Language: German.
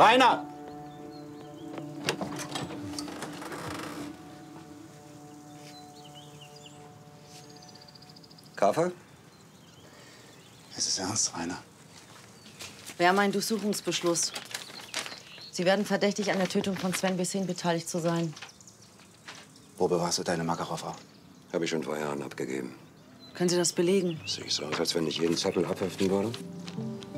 Rainer! Kaffee? Es ist ernst, Rainer. Wir haben einen Durchsuchungsbeschluss. Sie werden verdächtig, an der Tötung von Sven Bessing beteiligt zu sein. Wo bewahrst du deine Makarova? Habe ich schon 2 Jahren abgegeben. Können Sie das belegen? Sehe ich so aus, als wenn ich jeden Zettel abheften würde?